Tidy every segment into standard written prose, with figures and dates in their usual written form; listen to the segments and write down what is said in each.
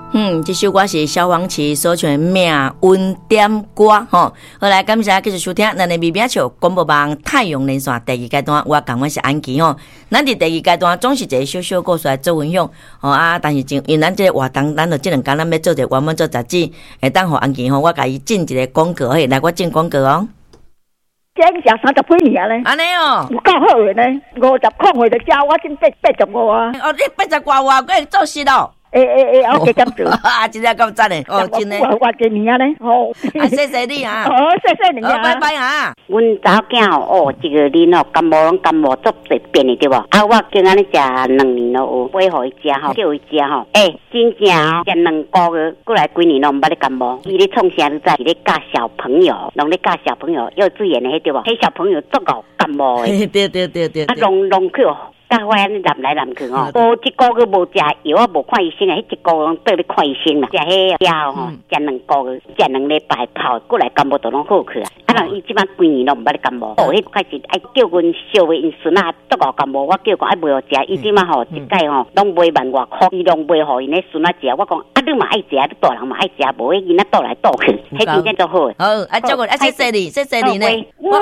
这首歌是萧煌奇所唱的《命运点歌》吼。好来，感谢继续收听咱的微微笑广播网太阳连线第二阶段，我讲我是安琪吼。咱伫第二阶段总是一个小小故事来做分享吼但是因为咱这个活动，咱就这两天咱要做者原本做杂志，会当互安琪吼，我甲伊进一个广告，嘿，来我进广告哦。 这个食30几年咧， 安尼哦， 有够好诶呢，50块回就交我真85啊！ 哦，你80块我会做事咯。 我加减做啊，真正够赞诶！哦，真诶， 我几年啊咧，好， 谢谢你啊！ 谢谢你啊！ 拜拜啊！ 阮查某囝这个人感冒足侪变的对无？我今仔日食2年咯，买互伊食吼，叫伊食吼。真正食2个月，过来几年拢毋捌咧感冒。伊咧创啥你知？伊咧教小朋友，拢咧教小朋友幼稚园的迄对无？迄小朋友足够感冒的。对。拢去哦。教我安尼南来南去吼，无一个月无食药，无看医生啊，迄一个月倒咧看医生啦。食迄药吼，食2个月，食2礼拜泡，过来感冒都拢好去啊。人伊即摆几年拢毋捌咧感冒，迄开始爱叫阮小妹因孙仔足够感冒，我叫讲爱买互食，伊即摆吼一届吼拢买1万外块，伊拢买互因咧孙仔食。我讲你嘛爱食，你大人嘛爱食，无迄囡仔倒来倒去，迄真正足好。 好，照顾谢谢你呢。 我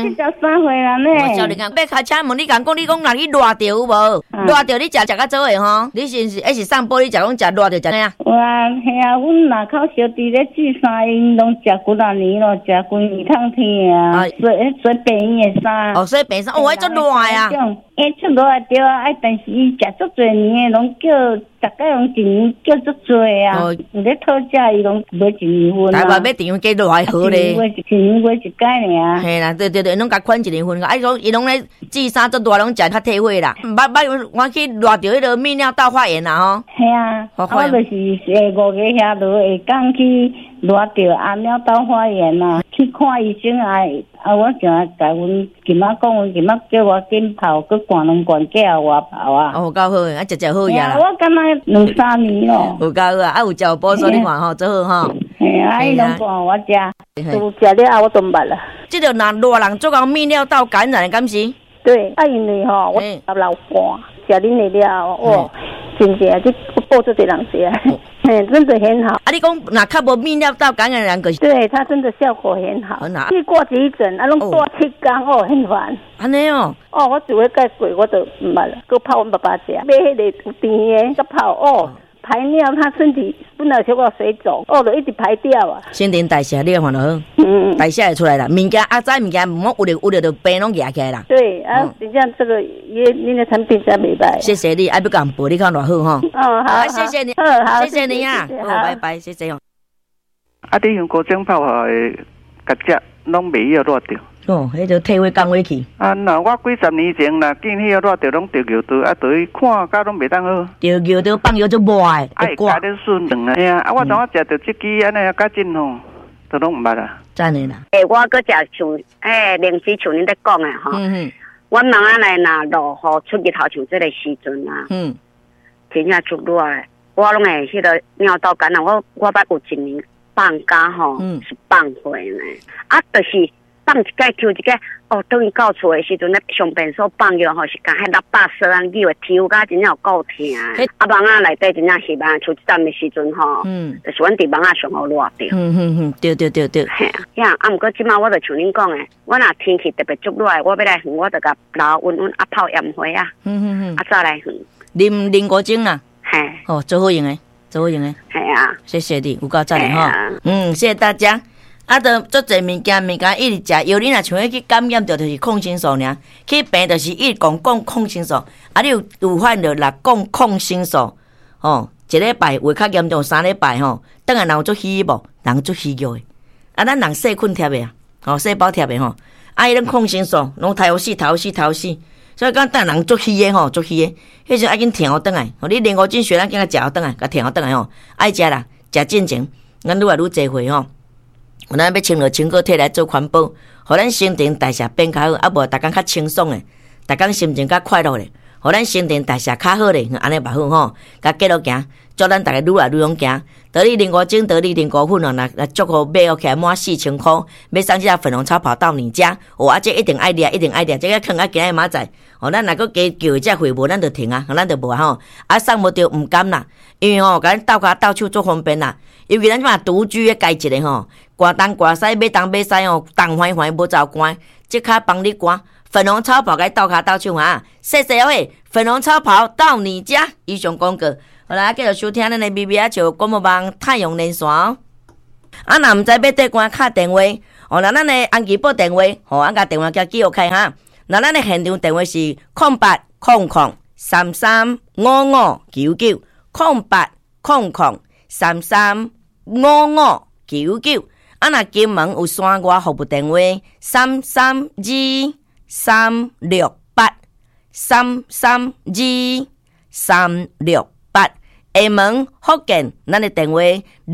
73岁啦呢。 我叫你讲，要开车问你讲，你讲若去热着有无？热着你食较早的吼，你是上玻璃食，讲食热着食咩啊？ 嘿啊，阮若口小弟咧煮衫，因拢食几啊年咯，食几年通天啊，洗白衣的衫。 洗白衫，迄足热啊！ 出热对啊，但是伊食足侪年的，拢叫大概拢一年叫足侪啊。有咧讨价，伊拢买1年份啊。 台湾买电话几热好咧？ 一年买一届尔。 嘿啦，对，拢甲款1年份。伊拢咧煮衫足热，拢食较体会啦。我去热着迄个泌尿道发炎啦吼。 系啊，我就是5个遐落下港去热着尿道发炎啦，去看医生我想甲阮今仔讲，阮今仔叫我紧泡，佮灌2罐叫我泡啊。 够好诶，食好呀啦。 我敢若2-3年咯。 有够好啊，有食有补所你看吼，做好吼。 嘿啊，伊拢灌我食，都食了我都捌啦。 即个热人做到泌尿道感染，敢是？ 对，因为吼，我流汗，食恁的了真正这报出这人食。真的很好。 你讲若较无泌尿道感染人个， 对他真的效果很好。去挂急诊，拢挂7天很烦。 安尼我只会盖过，我就唔捌啦。佮泡阮爸爸食，买迄个有甜的，佮泡排尿，他身体本来小可水肿，就一直排掉啊。 新陈代谢你看就好，代谢会出来啦。物件早物件唔好有着病拢压起来啦。 对真正这个恁的产品真袂歹。 谢谢你，爱要讲报你看偌好吼。 好， 谢谢你，谢谢你啊，好，拜拜，谢谢哦。 你用高精泡下的甲只拢袂晓热着。 迄就体会降回去。 那我几10年前见迄个热着拢着尿道，就去看甲拢袂当好。 着尿道放尿就无爱， 加点顺两我怎食着这支安尼较真吼，都拢毋捌啦。 真诶啦。 我搁食像灵芝像恁咧讲诶吼。阮mam仔来若落雨出日头像这个时阵啊。真正足热诶，我拢会迄个尿道感染，我捌有1年放假吼，是放回呢。就是放一届抽一届，等伊到厝的时阵咧，上便所放药吼是甲迄600摄安酒的抽甲真正有够疼。网仔内底真正是网抽一站的时阵吼，就是阮伫网仔上好热着。对。呀，毋过即马我就像恁讲的，我若天气特别足热，我要来远，我就甲老温泡盐花啊。再来远。 啉果精啦。 嘿。 做好用的。 系啊。 谢谢你，有够赞的吼。谢谢大家。就做侪物件一直食，药你若像去感染着，就是抗生素尔；去病就是一直讲抗生素。你有发现着啦，讲抗生素，1礼拜会较严重，3礼拜等下人有足虚无，人足虚弱的。咱人细菌贴的细胞贴的伊拢抗生素，拢头死，所以讲等人足虚的足虚的，迄阵爱紧停倒来。你连5斤血咱今仔食倒来，甲停倒来爱食啦，食进前，咱愈来愈侪回咱要清清个体来做环保，互咱新陈代谢变较好，无逐工较清爽诶，逐工心情较快乐咧。 互咱新陈代谢较好咧，安尼嘛好吼。甲继续行，祝咱大家愈来愈勇行。得力灵果精、得力灵果粉哦，那足好买起来满4000块，买上这只粉红超跑到你家，哦，这一定爱掠，一定爱掠，这个坑啊，今日明仔，哦，咱若个加叫这会无，咱就停啊，咱就无吼，送无着唔甘啦，因为吼，甲咱倒脚倒手足方便啦，尤其咱即马独居的家一个吼，刮东刮西，买东买西哦，东欢欢无走关，即刻帮你刮。粉红超跑该倒脚倒手哈，谢谢喂，粉红超跑到你家，以上广告。好啦，继续收听咱的 BBA 球广播网太阳连线。若唔知要对关敲电话，哦，那咱的安吉报电话，甲电话叫记录开哈。那咱的现场电话是0800335599 0800335599。若金门有线外服务电话332-368。厦门福建，咱的电话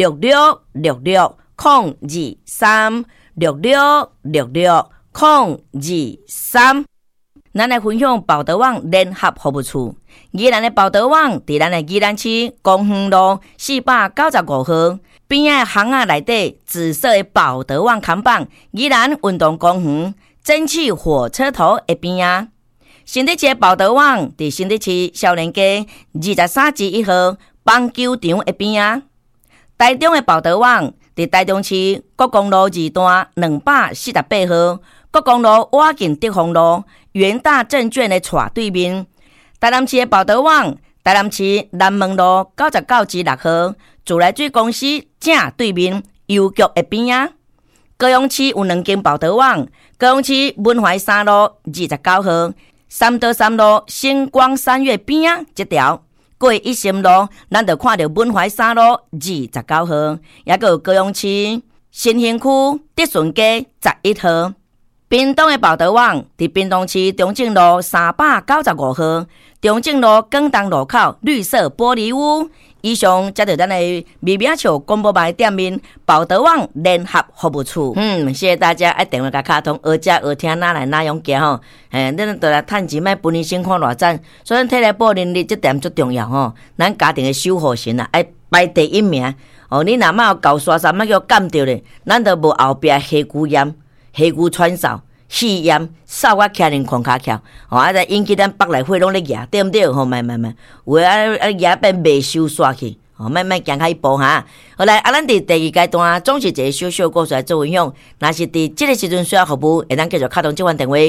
6666022366660223。咱来分享报德网联合服务处。宜兰的报德网伫咱的宜兰市公园路495号边仔巷仔内底紫色的报德网看板，宜兰运动公园蒸汽火车头的边仔。新德市的报德网伫新德市少年街23至1号棒球场的边仔。台中的报德网伫台中市国公路2段248号，国公路挖进德丰路元大证券的斜对面。台南市的报德网，台南市南门路99至6号自来水公司正对面邮局的边仔。高雄市有2间报德网，高雄市文怀3路29号三德3路星光3月边仔这条。过一心路，咱就看到文怀3路29号，也个有高雄市新兴区德顺街11号。屏东的报德网伫屏东市中正路395号，中正路广东路口绿色玻璃屋。以上才是咱的微名球广播牌店面报德网联合服务处。谢谢大家爱电话甲卡通，学食学听哪来哪样行吼。咱就来趁钱，卖本年先看偌赞。所以体力保能力这点最重要吼。咱家庭的守护神啊，爱排第一名。哦，你若莫有够刷啥，莫叫干着咧，咱就无后壁黑骨炎、黑骨喘嗽。气炎扫啊，徛人狂骹翘，再引起咱北内血拢咧压，对不对？慢，有压变未收煞去，慢行开一步哈。好来，咱伫第2阶段总是一个小小故事来做分享。若是伫这个时阵需要服务，会当继续敲通这款电话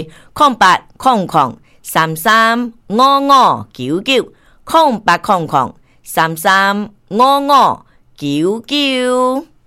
0800335599 0800335599。